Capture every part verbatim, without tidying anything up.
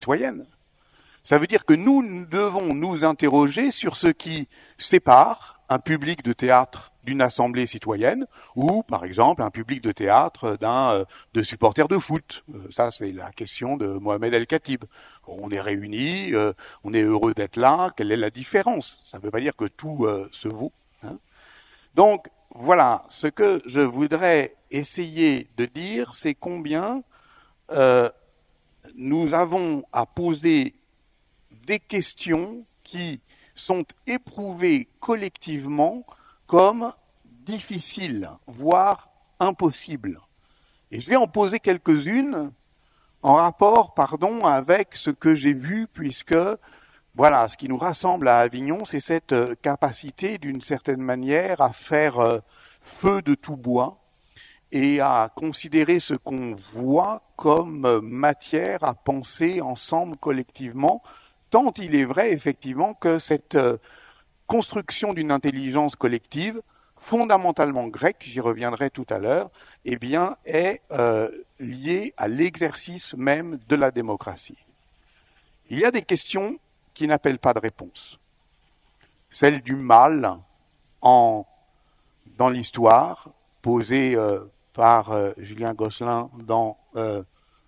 citoyenne. Ça veut dire que nous, nous devons nous interroger sur ce qui sépare un public de théâtre d'une assemblée citoyenne, ou par exemple un public de théâtre d'un euh, de supporters de foot. Euh, ça, c'est la question de Mohamed El-Khatib. On est réunis, euh, on est heureux d'être là. Quelle est la différence? Ça ne veut pas dire que tout euh, se vaut. Hein. Donc voilà, ce que je voudrais essayer de dire, c'est combien euh, nous avons à poser des questions qui sont éprouvées collectivement comme difficiles, voire impossibles. Et je vais en poser quelques-unes en rapport, pardon, avec ce que j'ai vu, puisque, voilà, ce qui nous rassemble à Avignon, c'est cette capacité, d'une certaine manière, à faire feu de tout bois et à considérer ce qu'on voit comme matière à penser ensemble collectivement, tant il est vrai, effectivement, que cette construction d'une intelligence collective, fondamentalement grecque, j'y reviendrai tout à l'heure, eh bien, est euh, liée à l'exercice même de la démocratie. Il y a des questions qui n'appellent pas de réponse. Celle du mal en, dans l'histoire, posée euh, par euh, Julien Gosselin dans euh,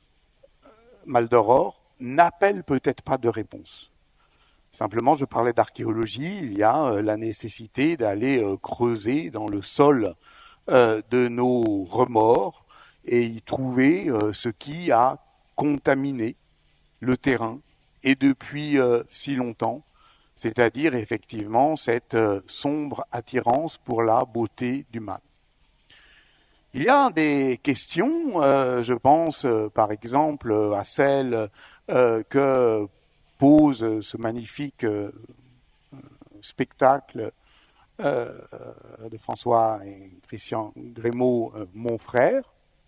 Maldoror, n'appelle peut-être pas de réponse. Simplement, je parlais d'archéologie, il y a euh, la nécessité d'aller euh, creuser dans le sol euh, de nos remords et y trouver euh, ce qui a contaminé le terrain et depuis euh, si longtemps, c'est-à-dire effectivement cette euh, sombre attirance pour la beauté du mal. Il y a des questions, euh, je pense euh, par exemple à celle euh, que pose ce magnifique euh, spectacle euh, de François et Christian Grémaud, euh, mon frère,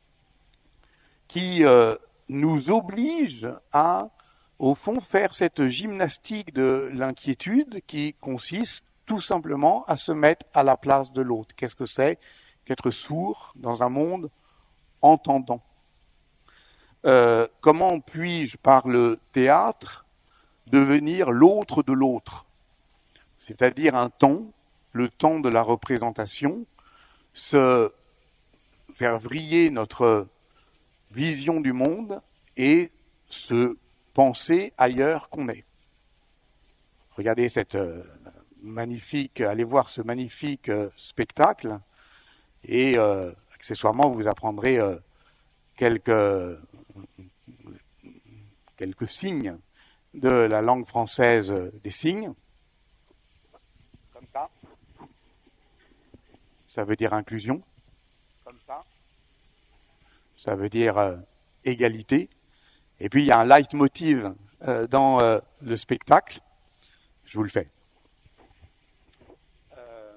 qui euh, nous oblige à, au fond, faire cette gymnastique de l'inquiétude qui consiste tout simplement à se mettre à la place de l'autre. Qu'est-ce que c'est qu'être sourd dans un monde entendant? euh, Comment puis-je, par le théâtre, devenir l'autre de l'autre, c'est-à-dire un temps, le temps de la représentation, se faire vriller notre vision du monde et se penser ailleurs qu'on est. Regardez cette euh, magnifique, allez voir ce magnifique euh, spectacle et euh, accessoirement vous apprendrez euh, quelques, quelques signes de la langue française des signes, comme ça, ça veut dire inclusion, comme ça, ça veut dire euh, égalité, et puis il y a un leitmotiv euh, dans euh, le spectacle, je vous le fais. Euh,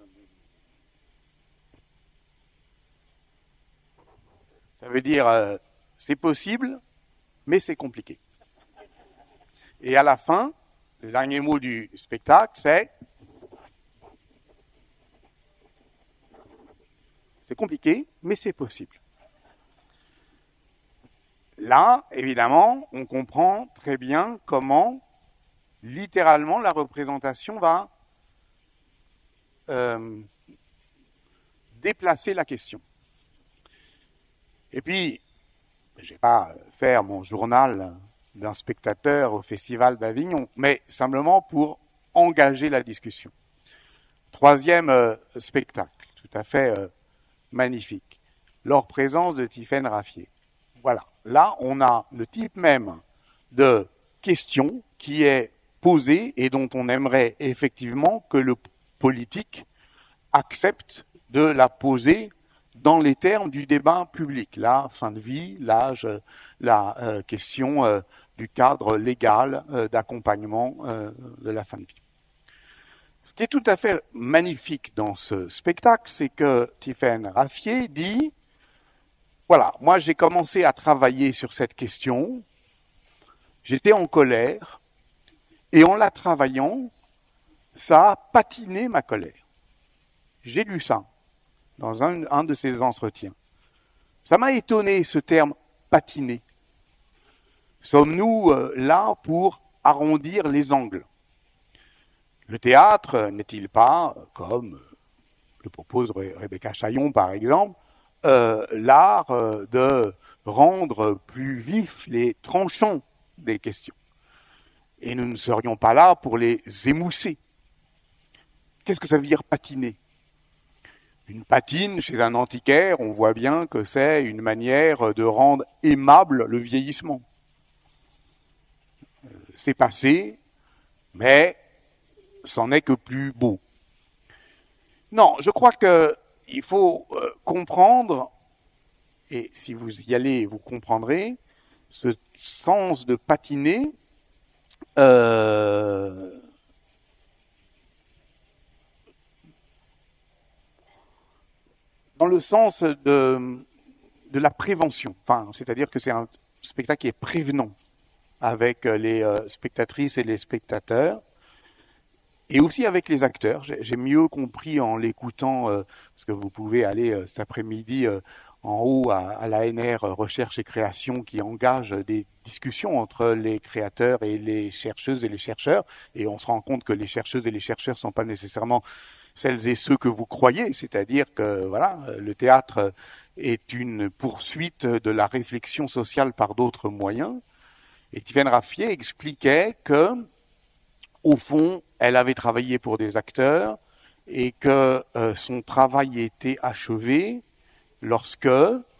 ça veut dire euh, c'est possible, mais c'est compliqué. Et à la fin, le dernier mot du spectacle, c'est c'est compliqué, mais c'est possible. Là, évidemment, on comprend très bien comment, littéralement, la représentation va euh, déplacer la question. Et puis, je ne vais pas faire mon journal d'un spectateur au Festival d'Avignon, mais simplement pour engager la discussion. Troisième euh, spectacle, tout à fait euh, magnifique, leur présence de Tiphaine Raffier. Voilà, là on a le type même de question qui est posée et dont on aimerait effectivement que le politique accepte de la poser dans les termes du débat public. La fin de vie, l'âge, la euh, question euh, du cadre légal euh, d'accompagnement euh, de la fin de vie. Ce qui est tout à fait magnifique dans ce spectacle, c'est que Tiphaine Raffier dit, voilà, moi j'ai commencé à travailler sur cette question, j'étais en colère, et en la travaillant, ça a patiné ma colère. J'ai lu ça dans un, un de ces entretiens. Ça m'a étonné, ce terme « patiner ». Sommes-nous euh, là pour arrondir les angles? Le théâtre n'est-il pas, comme le propose Rebecca Chaillon par exemple, euh, l'art euh, de rendre plus vifs les tranchants des questions? Et nous ne serions pas là pour les émousser. Qu'est-ce que ça veut dire patiner? Une patine, chez un antiquaire, on voit bien que c'est une manière de rendre aimable le vieillissement. C'est passé, mais c'en est que plus beau. Non, je crois qu'il faut euh, comprendre, et si vous y allez, vous comprendrez, ce sens de patiner, euh, dans le sens de, de la prévention. Enfin, c'est-à-dire que c'est un spectacle qui est prévenant avec les euh, spectatrices et les spectateurs, et aussi avec les acteurs. J'ai mieux compris en l'écoutant, euh, parce que vous pouvez aller euh, cet après-midi euh, en haut à, à l'A N R Recherche et Création, qui engage des discussions entre les créateurs et les chercheuses et les chercheurs, et on se rend compte que les chercheuses et les chercheurs ne sont pas nécessairement celles et ceux que vous croyez, c'est-à-dire que voilà, le théâtre est une poursuite de la réflexion sociale par d'autres moyens. Et Tivien Raffier expliquait que, au fond, elle avait travaillé pour des acteurs et que euh, son travail était achevé lorsque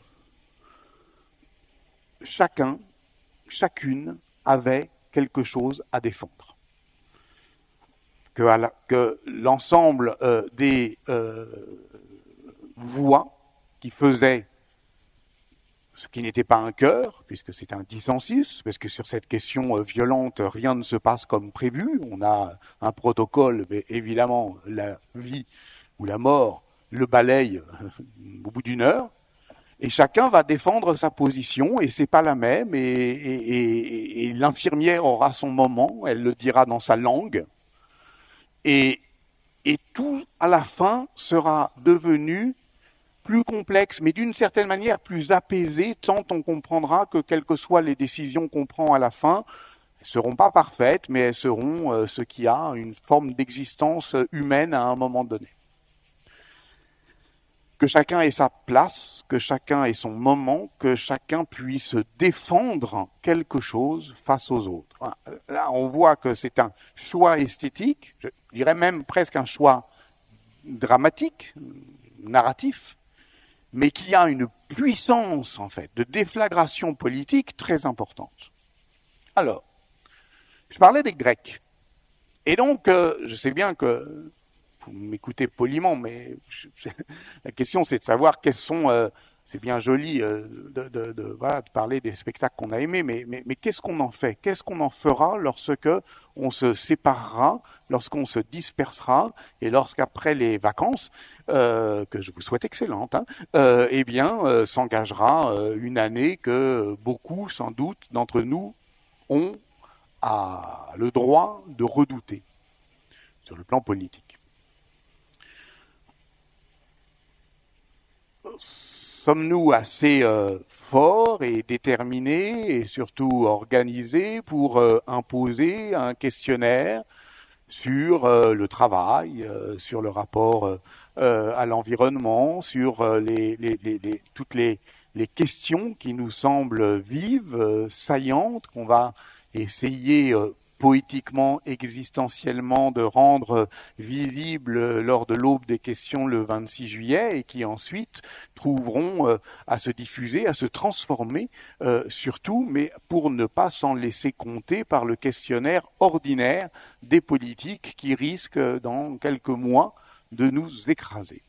chacun, chacune avait quelque chose à défendre. Que, la, que l'ensemble euh, des euh, voix qui faisaient ce qui n'était pas un chœur, puisque c'est un dissensus, parce que sur cette question euh, violente, rien ne se passe comme prévu. On a un protocole, mais évidemment, la vie ou la mort le balaye euh, au bout d'une heure, et chacun va défendre sa position, et c'est pas la même, et, et, et, et l'infirmière aura son moment, elle le dira dans sa langue, et, et tout, à la fin, sera devenu plus complexe, mais d'une certaine manière plus apaisé, tant on comprendra que quelles que soient les décisions qu'on prend à la fin, elles ne seront pas parfaites, mais elles seront euh, ce qui a une forme d'existence humaine à un moment donné. Que chacun ait sa place, que chacun ait son moment, que chacun puisse défendre quelque chose face aux autres. Là, on voit que c'est un choix esthétique, je dirais même presque un choix dramatique, narratif, mais qui a une puissance, en fait, de déflagration politique très importante. Alors, je parlais des Grecs. Et donc, euh, je sais bien que vous m'écoutez poliment, mais je, la question, c'est de savoir quels sont... Euh, c'est bien joli euh, de, de, de, voilà, de parler des spectacles qu'on a aimés, mais, mais, mais qu'est-ce qu'on en fait? Qu'est-ce qu'on en fera lorsque on se séparera, lorsqu'on se dispersera, et lorsqu'après les vacances, euh, que je vous souhaite excellentes, hein, euh, eh bien, euh, s'engagera euh, une année que beaucoup, sans doute, d'entre nous ont à le droit de redouter sur le plan politique. Sommes-nous assez euh, forts et déterminés et surtout organisés pour euh, imposer un questionnaire sur euh, le travail, euh, sur le rapport euh, à l'environnement, sur euh, les, les, les, les, toutes les, les questions qui nous semblent vives, euh, saillantes, qu'on va essayer euh, poétiquement, existentiellement, de rendre visibles lors de l'aube des questions le vingt-six juillet et qui ensuite trouveront euh, à se diffuser, à se transformer euh, surtout, mais pour ne pas s'en laisser compter par le questionnaire ordinaire des politiques qui risquent dans quelques mois de nous écraser.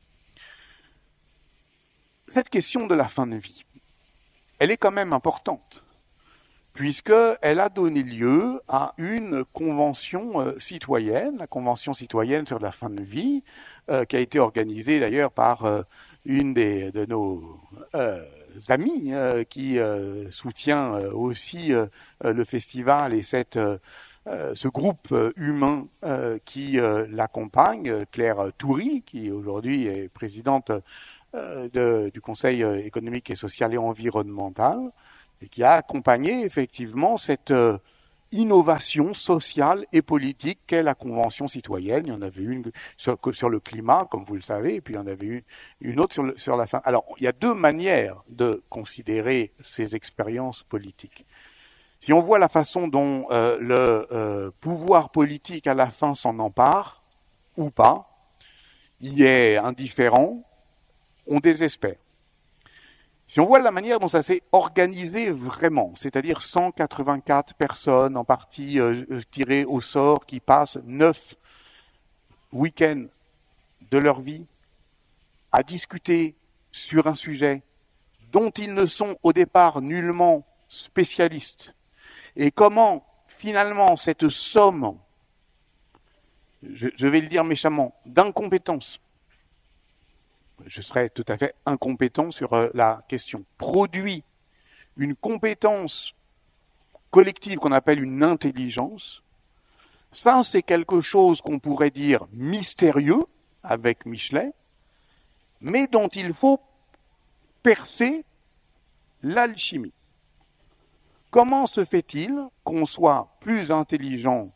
Cette question de la fin de vie, elle est quand même importante, puisqu'elle a donné lieu à une convention euh, citoyenne, la Convention citoyenne sur la fin de vie, euh, qui a été organisée d'ailleurs par euh, une des, de nos euh, amis euh, qui euh, soutient euh, aussi euh, le festival et cette, euh, ce groupe humain euh, qui euh, l'accompagne, Claire Toury, qui aujourd'hui est présidente euh, de, du Conseil économique et social et environnemental, et qui a accompagné effectivement cette euh, innovation sociale et politique qu'est la Convention citoyenne. Il y en avait une sur, sur le climat, comme vous le savez, et puis il y en avait une, une autre sur, le, sur la fin. Alors, il y a deux manières de considérer ces expériences politiques. Si on voit la façon dont euh, le euh, pouvoir politique à la fin s'en empare, ou pas, il est indifférent, on désespère. Si on voit la manière dont ça s'est organisé vraiment, c'est-à-dire cent quatre-vingt-quatre personnes en partie euh, tirées au sort qui passent neuf week-ends de leur vie à discuter sur un sujet dont ils ne sont au départ nullement spécialistes, et comment finalement cette somme, je, je vais le dire méchamment, d'incompétence, je serais tout à fait incompétent sur euh, la question, produit une compétence collective qu'on appelle une intelligence. Ça, c'est quelque chose qu'on pourrait dire mystérieux, avec Michelet, mais dont il faut percer l'alchimie. Comment se fait-il qu'on soit plus intelligent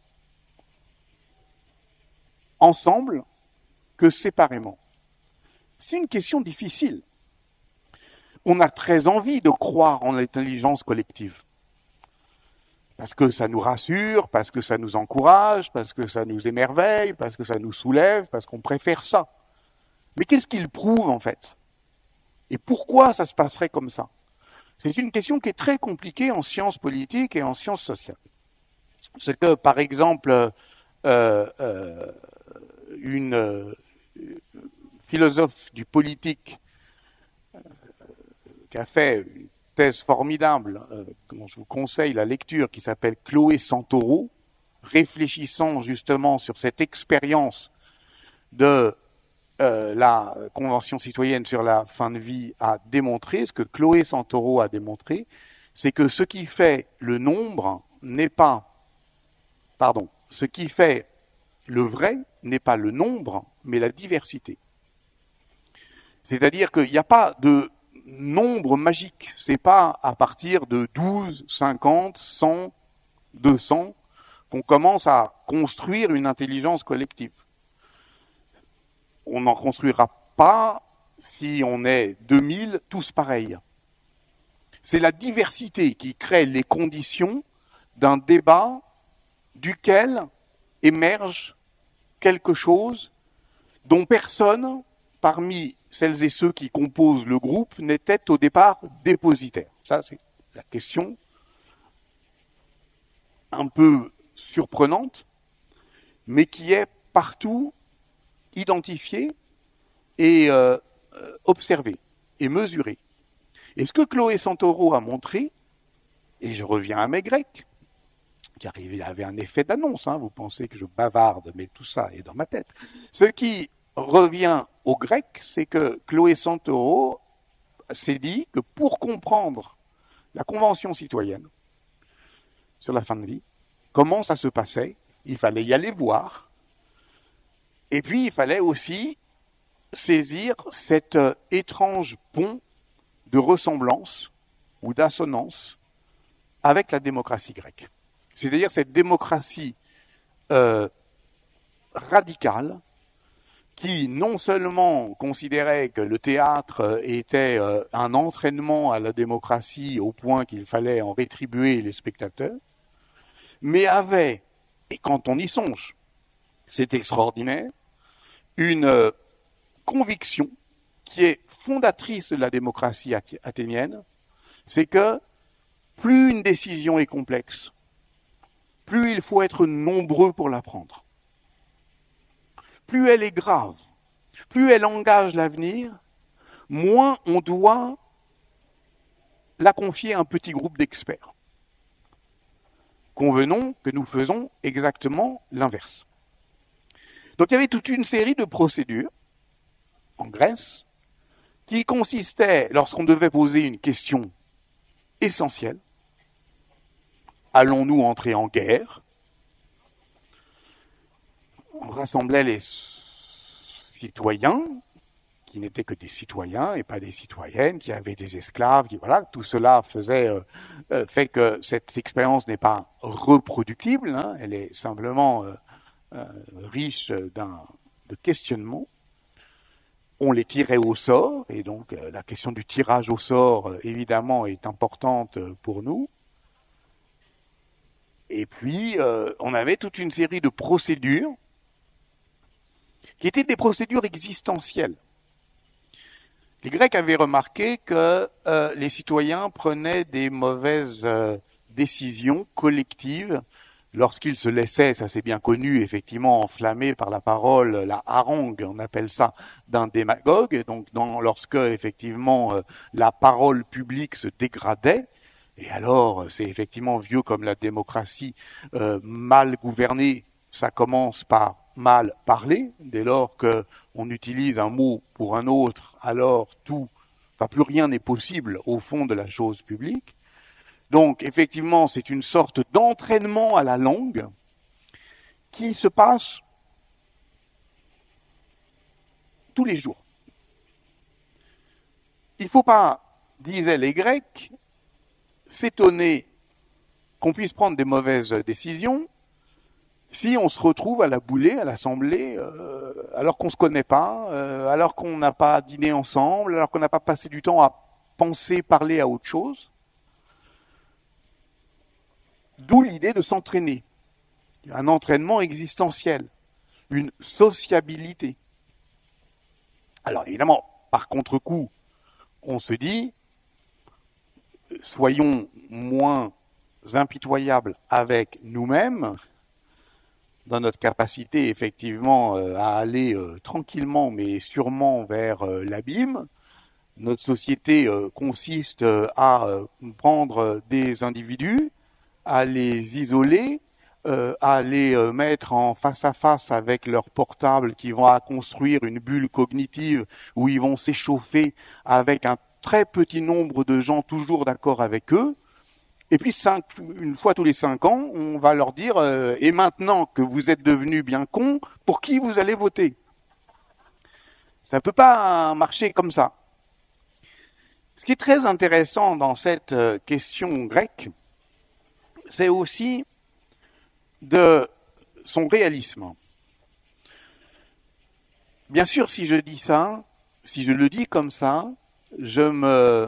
ensemble que séparément? C'est une question difficile. On a très envie de croire en l'intelligence collective. Parce que ça nous rassure, parce que ça nous encourage, parce que ça nous émerveille, parce que ça nous soulève, parce qu'on préfère ça. Mais qu'est-ce qu'il prouve en fait? Et pourquoi ça se passerait comme ça? C'est une question qui est très compliquée en sciences politiques et en sciences sociales. C'est que, par exemple, euh, euh, une euh, philosophe du politique euh, qui a fait une thèse formidable, euh, dont je vous conseille la lecture, qui s'appelle Chloé Santoro, réfléchissant justement sur cette expérience de euh, la Convention citoyenne sur la fin de vie, a démontré, ce que Chloé Santoro a démontré, c'est que ce qui fait le nombre n'est pas, pardon, ce qui fait le vrai n'est pas le nombre, mais la diversité. C'est-à-dire qu'il n'y a pas de nombre magique. C'est pas à partir de douze, cinquante, cent, deux cents qu'on commence à construire une intelligence collective. On n'en construira pas si on est deux mille, tous pareils. C'est la diversité qui crée les conditions d'un débat duquel émerge quelque chose dont personne, parmi celles et ceux qui composent le groupe, n'était au départ dépositaire. Ça, c'est la question un peu surprenante, mais qui est partout identifiée et euh, observée et mesurée. Et ce que Chloé Santoro a montré, et je reviens à mes Grecs, car il y avait un effet d'annonce, hein, vous pensez que je bavarde, mais tout ça est dans ma tête. Ce qui revient aux Grecs, c'est que Chloé Santoro s'est dit que pour comprendre la Convention citoyenne sur la fin de vie, comment ça se passait, il fallait y aller voir, et puis il fallait aussi saisir cet euh, étrange pont de ressemblance ou d'assonance avec la démocratie grecque. C'est-à-dire cette démocratie euh, radicale qui non seulement considérait que le théâtre était euh, un entraînement à la démocratie au point qu'il fallait en rétribuer les spectateurs, mais avait, et quand on y songe, c'est extraordinaire, une euh, conviction qui est fondatrice de la démocratie athénienne, c'est que plus une décision est complexe, plus il faut être nombreux pour la prendre. Plus elle est grave, plus elle engage l'avenir, moins on doit la confier à un petit groupe d'experts. Convenons que nous faisons exactement l'inverse. Donc il y avait toute une série de procédures en Grèce qui consistaient, lorsqu'on devait poser une question essentielle, allons-nous entrer en guerre? On rassemblait les citoyens qui n'étaient que des citoyens et pas des citoyennes, qui avaient des esclaves, qui, voilà, tout cela faisait, euh, euh, fait que cette expérience n'est pas reproductible, hein, elle est simplement euh, euh, riche d'un de questionnements. On les tirait au sort, et donc euh, la question du tirage au sort, euh, évidemment, est importante pour nous. Et puis, euh, on avait toute une série de procédures qui étaient des procédures existentielles. Les Grecs avaient remarqué que euh, les citoyens prenaient des mauvaises euh, décisions collectives lorsqu'ils se laissaient, ça c'est bien connu, effectivement enflammés par la parole, la harangue, on appelle ça, d'un démagogue. Donc, dans, lorsque effectivement euh, la parole publique se dégradait, et alors c'est effectivement vieux comme la démocratie, euh, mal gouvernée, ça commence par mal parler. Dès lors que on utilise un mot pour un autre, alors tout, enfin plus rien n'est possible au fond de la chose publique. Donc, effectivement, c'est une sorte d'entraînement à la langue qui se passe tous les jours. Il ne faut pas, disaient les Grecs, s'étonner qu'on puisse prendre des mauvaises décisions si on se retrouve à la boulée, à l'assemblée, euh, alors qu'on ne se connaît pas, euh, alors qu'on n'a pas dîné ensemble, alors qu'on n'a pas passé du temps à penser, parler à autre chose. D'où l'idée de s'entraîner, un entraînement existentiel, une sociabilité. Alors évidemment, par contre-coup, on se dit, soyons moins impitoyables avec nous-mêmes, dans notre capacité effectivement à aller tranquillement mais sûrement vers l'abîme. Notre société consiste à prendre des individus, à les isoler, euh, à les euh, mettre en face à face avec leur portable qui vont construire une bulle cognitive où ils vont s'échauffer avec un très petit nombre de gens toujours d'accord avec eux. Et puis cinq, une fois tous les cinq ans, on va leur dire euh, « Et maintenant que vous êtes devenus bien cons, pour qui vous allez voter ?» Ça ne peut pas marcher comme ça. Ce qui est très intéressant dans cette question grecque, c'est aussi de son réalisme. Bien sûr, si je dis ça, si je le dis comme ça, je me,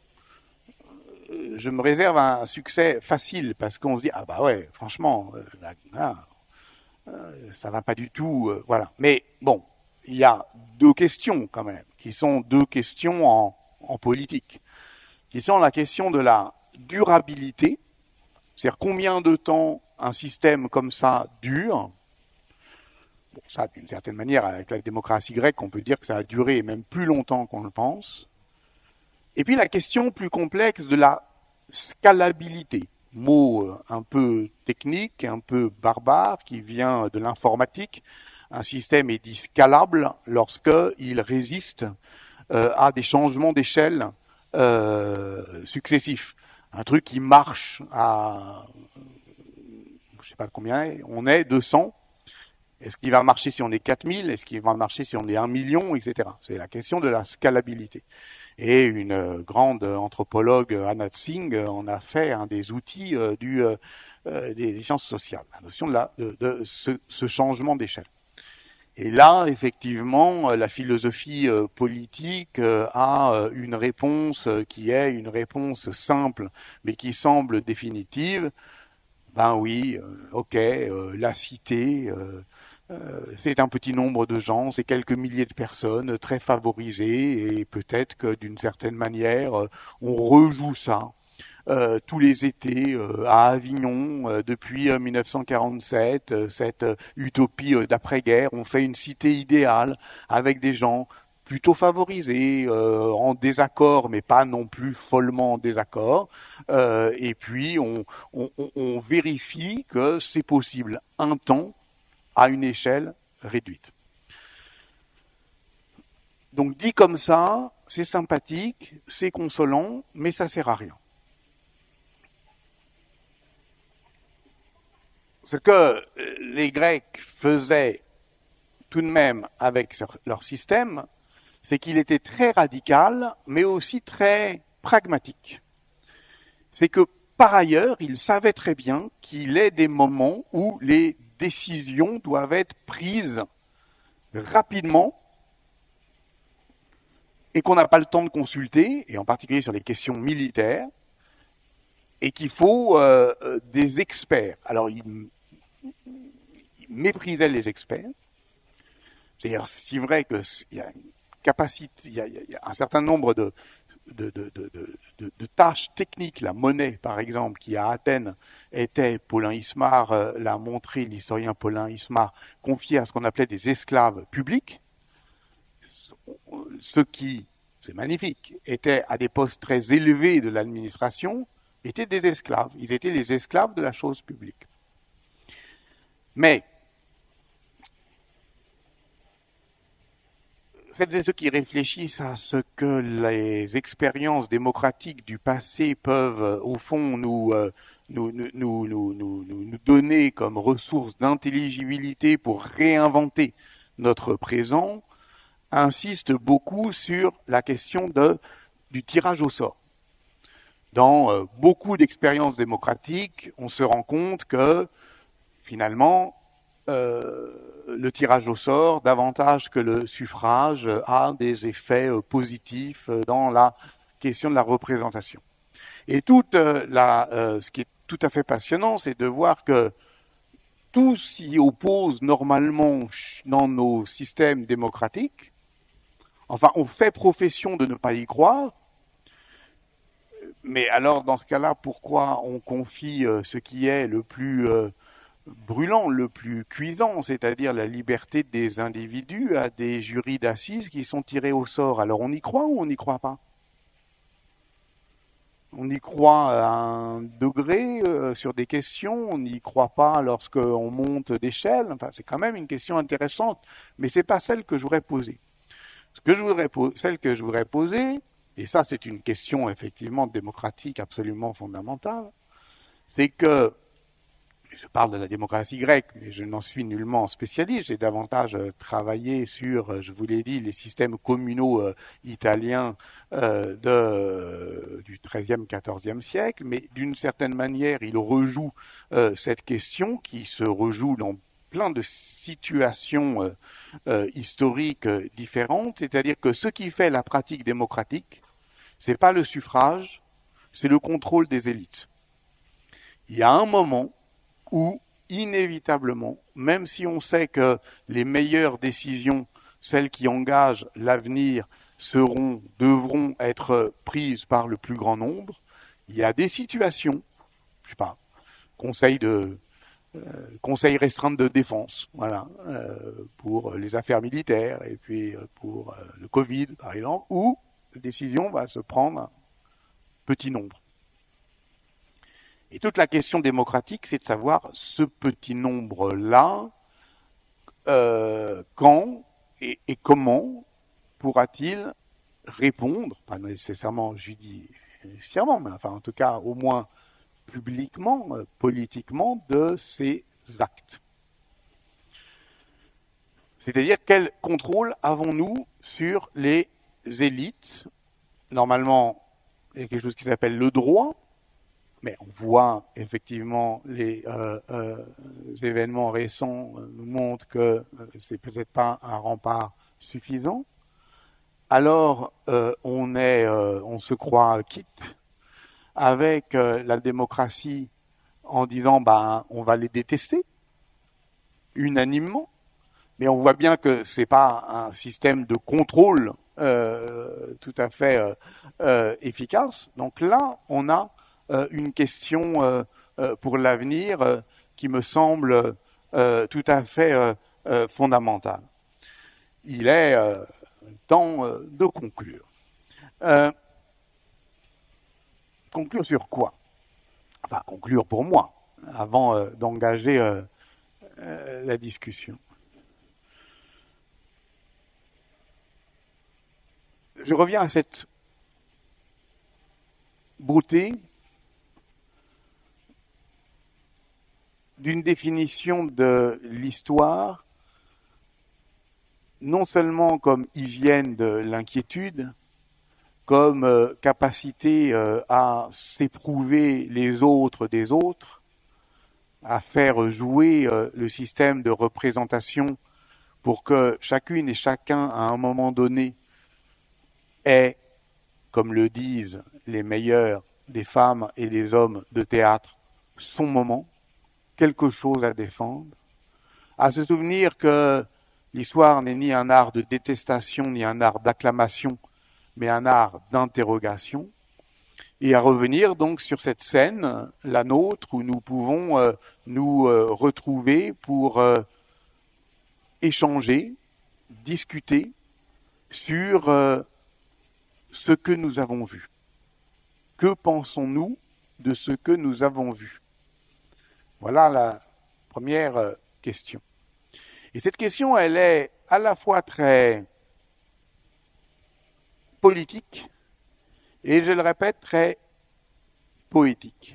je me réserve un succès facile parce qu'on se dit ah bah ouais, franchement, là, là, ça va pas du tout, euh, voilà. Mais bon, il y a deux questions quand même, qui sont deux questions en, en politique, qui sont la question de la durabilité. C'est-à-dire combien de temps un système comme ça dure. Bon, ça, d'une certaine manière, avec la démocratie grecque, on peut dire que ça a duré même plus longtemps qu'on le pense. Et puis la question plus complexe de la scalabilité, mot un peu technique, un peu barbare, qui vient de l'informatique. Un système est dit scalable lorsqu'il résiste euh, à des changements d'échelle euh, successifs. Un truc qui marche à, je sais pas combien on est, deux cents. Est-ce qu'il va marcher si on est quatre mille? Est-ce qu'il va marcher si on est un million, et cetera. C'est la question de la scalabilité. Et une grande anthropologue, Anna Tsing, en a fait un des outils euh, du, euh, des sciences sociales, la notion de, la, de, de ce, ce changement d'échelle. Et là, effectivement, la philosophie euh, politique euh, a euh, une réponse euh, qui est une réponse simple, mais qui semble définitive. Ben oui, euh, ok, euh, la cité, euh, euh, c'est un petit nombre de gens, c'est quelques milliers de personnes très favorisées, et peut-être que d'une certaine manière, euh, on rejoue ça. Euh, tous les étés euh, à Avignon euh, depuis euh, mille neuf cent quarante-sept, euh, cette euh, utopie euh, d'après-guerre. On fait une cité idéale avec des gens plutôt favorisés, euh, en désaccord, mais pas non plus follement en désaccord. Euh, et puis on, on, on vérifie que c'est possible un temps à une échelle réduite. Donc dit comme ça, c'est sympathique, c'est consolant, mais ça sert à rien. Ce que les Grecs faisaient tout de même avec leur système, c'est qu'il était très radical, mais aussi très pragmatique. C'est que, par ailleurs, il savait très bien qu'il est des moments où les décisions doivent être prises rapidement et qu'on n'a pas le temps de consulter, et en particulier sur les questions militaires, et qu'il faut euh, des experts. Alors, il, il méprisait les experts. C'est-à-dire, c'est vrai qu'il y a une capacité, il y a, il y a un certain nombre de, de, de, de, de, de tâches techniques. La monnaie, par exemple, qui à Athènes était, Paulin Ismar euh, l'a montré, l'historien Paulin Ismar, confié à ce qu'on appelait des esclaves publics. Ceux qui, c'est magnifique, étaient à des postes très élevés de l'administration, étaient des esclaves. Ils étaient les esclaves de la chose publique. Mais, celles et ceux qui réfléchissent à ce que les expériences démocratiques du passé peuvent, au fond, nous, euh, nous, nous, nous, nous, nous, nous donner comme ressource d'intelligibilité pour réinventer notre présent, insistent beaucoup sur la question de, du tirage au sort. Dans euh, beaucoup d'expériences démocratiques, on se rend compte que, finalement, euh, le tirage au sort, davantage que le suffrage, a des effets euh, positifs dans la question de la représentation. Et toute euh, la, euh, ce qui est tout à fait passionnant, c'est de voir que tout s'y oppose normalement dans nos systèmes démocratiques. Enfin, on fait profession de ne pas y croire. Mais alors, dans ce cas-là, pourquoi on confie euh, ce qui est le plus euh, brûlant, le plus cuisant, c'est-à-dire la liberté des individus, à des jurys d'assises qui sont tirés au sort? Alors, on y croit ou on n'y croit pas? On y croit à un degré euh, sur des questions, on n'y croit pas lorsqu'on monte d'échelle. Enfin, c'est quand même une question intéressante, mais c'est pas celle que je voudrais poser. Ce que je voudrais po- celle que je voudrais poser, et ça c'est une question effectivement démocratique absolument fondamentale, c'est que, je parle de la démocratie grecque, mais je n'en suis nullement spécialiste, j'ai davantage euh, travaillé sur, euh, je vous l'ai dit, les systèmes communaux euh, italiens euh, de, euh, du treizième, quatorzième siècle, mais d'une certaine manière, il rejoue euh, cette question qui se rejoue dans plein de situations euh, euh, historiques euh, différentes, c'est-à-dire que ce qui fait la pratique démocratique, c'est pas le suffrage, c'est le contrôle des élites. Il y a un moment où, inévitablement, même si on sait que les meilleures décisions, celles qui engagent l'avenir, seront, devront être prises par le plus grand nombre, il y a des situations, je sais pas, conseil de euh, conseil restreint de défense, voilà, euh, pour les affaires militaires et puis pour euh, le Covid, par exemple, où la décision va se prendre un petit nombre. Et toute la question démocratique, c'est de savoir ce petit nombre-là, euh, quand et, et comment pourra-t-il répondre, pas nécessairement judiciairement, mais enfin en tout cas au moins publiquement, euh, politiquement, de ces actes. C'est-à-dire quel contrôle avons-nous sur les élites? Normalement, il y a quelque chose qui s'appelle le droit, mais on voit effectivement les euh, euh, événements récents nous montrent que euh, c'est peut-être pas un rempart suffisant. Alors euh, on est, euh, on se croit quitte avec euh, la démocratie en disant ben on va les détester unanimement, mais on voit bien que c'est pas un système de contrôle euh, tout à fait euh, euh, efficace. Donc là, on a euh, une question euh, euh, pour l'avenir euh, qui me semble euh, tout à fait euh, euh, fondamentale. Il est euh, temps euh, de conclure. Euh, conclure sur quoi? Enfin, conclure pour moi, avant euh, d'engager euh, euh, la discussion. Je reviens à cette beauté d'une définition de l'histoire non seulement comme hygiène de l'inquiétude, comme euh, capacité euh, à s'éprouver les autres des autres, à faire jouer euh, le système de représentation pour que chacune et chacun, à un moment donné, ait, comme le disent les meilleurs des femmes et des hommes de théâtre, son moment, quelque chose à défendre, à se souvenir que l'histoire n'est ni un art de détestation, ni un art d'acclamation, mais un art d'interrogation, et à revenir donc sur cette scène, la nôtre, où nous pouvons euh, nous euh, retrouver pour euh, échanger, discuter sur euh, ce que nous avons vu. Que pensons-nous de ce que nous avons vu? Voilà la première euh, question. Et cette question, elle est à la fois très politique et, je le répète, très poétique.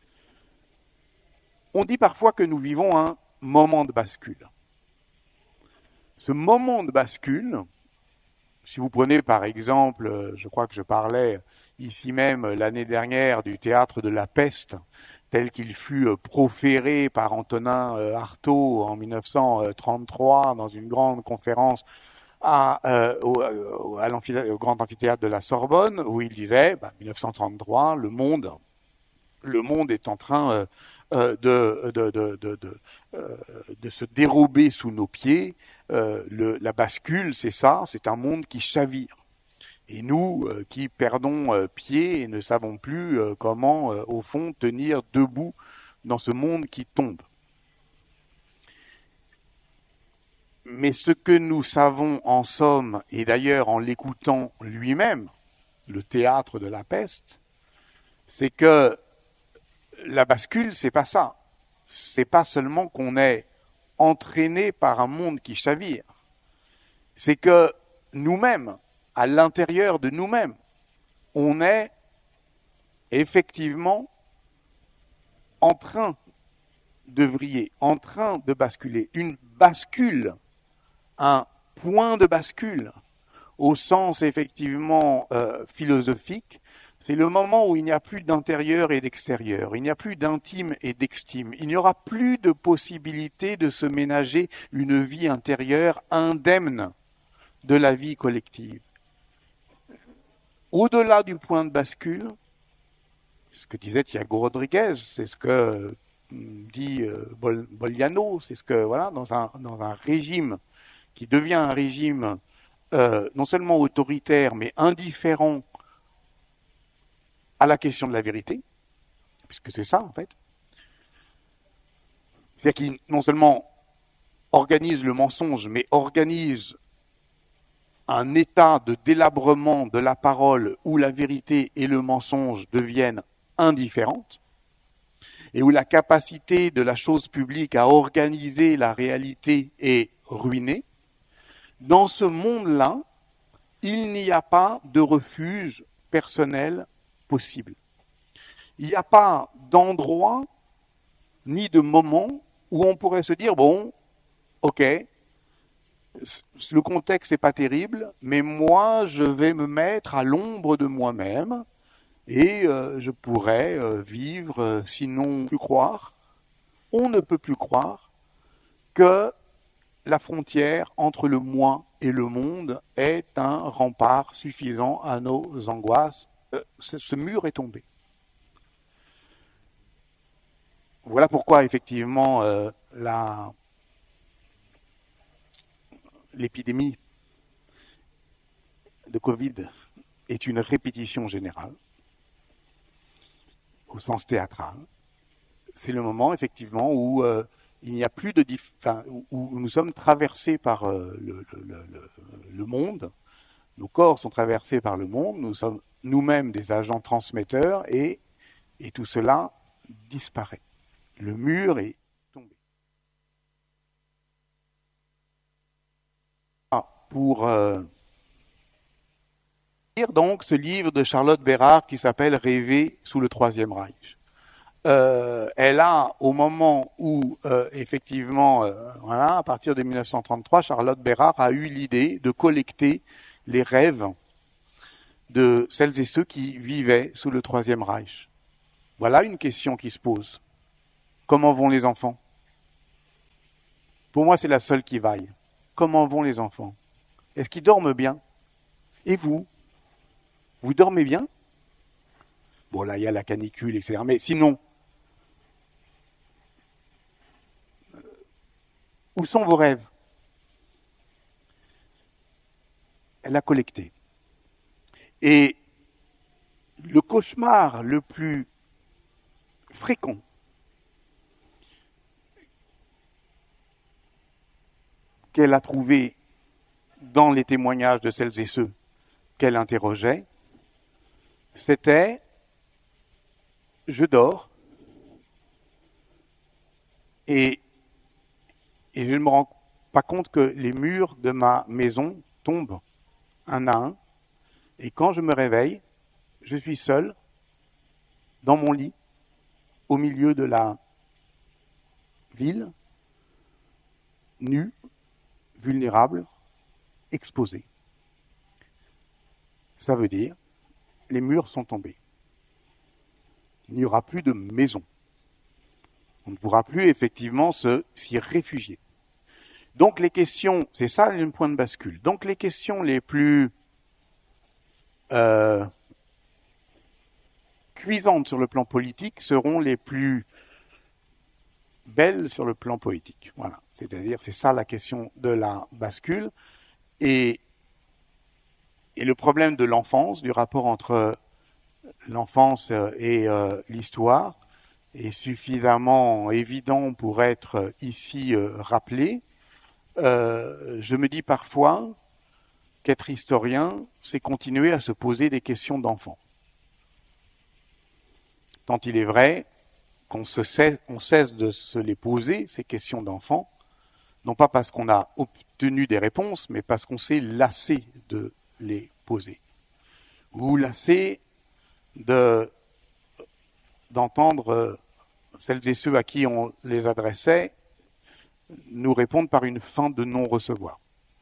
On dit parfois que nous vivons un moment de bascule. Ce moment de bascule, si vous prenez par exemple, je crois que je parlais ici même l'année dernière du théâtre de la peste, tel qu'il fut proféré par Antonin Artaud en mille neuf cent trente-trois dans une grande conférence à, euh, au, à au grand amphithéâtre de la Sorbonne, où il disait, bah, mille neuf cent trente-trois, le monde, le monde est en train euh, de, de, de, de, de, euh, de se dérober sous nos pieds. Euh, le, la bascule, c'est ça, c'est un monde qui chavire. Et nous, euh, qui perdons euh, pied et ne savons plus euh, comment, euh, au fond, tenir debout dans ce monde qui tombe. Mais ce que nous savons en somme, et d'ailleurs en l'écoutant lui-même, le théâtre de la peste, c'est que la bascule, c'est pas ça. C'est pas seulement qu'on est entraîné par un monde qui chavire. C'est que nous-mêmes, à l'intérieur de nous-mêmes, on est effectivement en train de vriller, en train de basculer. Une bascule, un point de bascule, au sens effectivement euh, philosophique, c'est le moment où il n'y a plus d'intérieur et d'extérieur, il n'y a plus d'intime et d'extime, il n'y aura plus de possibilité de se ménager une vie intérieure indemne de la vie collective. Au-delà du point de bascule, ce que disait Thiago Rodriguez, c'est ce que dit Bol- Boliano, c'est ce que, voilà, dans un, dans un régime qui devient un régime euh, non seulement autoritaire, mais indifférent à la question de la vérité, puisque c'est ça, en fait. C'est-à-dire qu'il non seulement organise le mensonge, mais organise un état de délabrement de la parole où la vérité et le mensonge deviennent indifférentes, et où la capacité de la chose publique à organiser la réalité est ruinée. Dans ce monde-là, il n'y a pas de refuge personnel possible. Il n'y a pas d'endroit ni de moment où on pourrait se dire, bon, ok, le contexte n'est pas terrible, mais moi, je vais me mettre à l'ombre de moi-même et euh, je pourrais euh, vivre, euh, sinon plus croire, on ne peut plus croire que la frontière entre le moi et le monde est un rempart suffisant à nos angoisses. Euh, ce mur est tombé. Voilà pourquoi, effectivement, euh, la, l'épidémie de Covid est une répétition générale, au sens théâtral. C'est le moment, effectivement, où euh, il n'y a plus de... Dif... Enfin, où nous sommes traversés par euh, le, le, le, le monde, nos corps sont traversés par le monde, nous sommes nous-mêmes des agents transmetteurs, et, et tout cela disparaît. Le mur est tombé. Ah, pour euh, lire donc ce livre de Charlotte Bérard qui s'appelle « Rêver sous le Troisième Reich ». euh, elle a, au moment où, euh, effectivement, euh, voilà, à partir de mille neuf cent trente-trois, Charlotte Bérard a eu l'idée de collecter les rêves de celles et ceux qui vivaient sous le Troisième Reich. Voilà une question qui se pose. Comment vont les enfants? Pour moi, c'est la seule qui vaille. Comment vont les enfants? Est-ce qu'ils dorment bien? Et vous? Vous dormez bien? Bon, là, il y a la canicule, et cetera. Mais sinon, où sont vos rêves? Elle a collecté. Et le cauchemar le plus fréquent qu'elle a trouvé dans les témoignages de celles et ceux qu'elle interrogeait, c'était « je dors et, et je ne me rends pas compte que les murs de ma maison tombent un à un, et quand je me réveille, je suis seul dans mon lit, au milieu de la ville, nu, vulnérable, exposé. » Ça veut dire, les murs sont tombés. Il n'y aura plus de maison. On ne pourra plus effectivement se, s'y réfugier. Donc les questions, c'est ça le point de bascule. Donc les questions les plus euh, cuisantes sur le plan politique seront les plus belles sur le plan poétique. Voilà. C'est-à-dire, c'est ça la question de la bascule. Et, et le problème de l'enfance, du rapport entre l'enfance et euh, l'histoire, est suffisamment évident pour être ici euh, rappelé. Euh, je me dis parfois qu'être historien, c'est continuer à se poser des questions d'enfant. Tant il est vrai qu'on se cesse, on cesse de se les poser, ces questions d'enfant, non pas parce qu'on a obtenu des réponses, mais parce qu'on s'est lassé de les poser. Ou lassé de, d'entendre celles et ceux à qui on les adressait nous répondre par une fin de non-recevoir.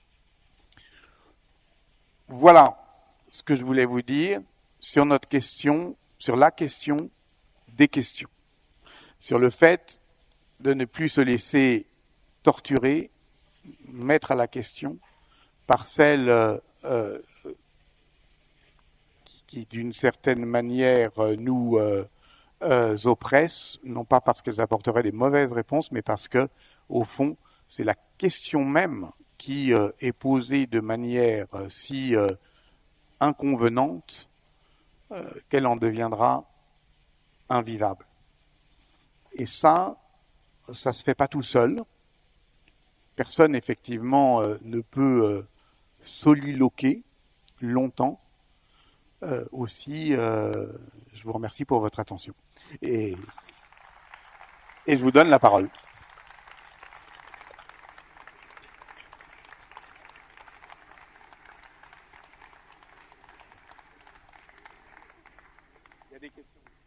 Voilà ce que je voulais vous dire sur notre question, sur la question des questions, sur le fait de ne plus se laisser torturer, mettre à la question par celles euh, euh, qui, qui, d'une certaine manière, nous euh, euh, oppressent, non pas parce qu'elles apporteraient des mauvaises réponses, mais parce que, au fond, c'est la question même qui euh, est posée de manière euh, si euh, inconvenante euh, qu'elle en deviendra invivable. Et ça, ça se fait pas tout seul. Personne, effectivement, euh, ne peut euh, soliloquer longtemps. Euh, aussi, euh, je vous remercie pour votre attention. Et, et je vous donne la parole. Il y a des questions.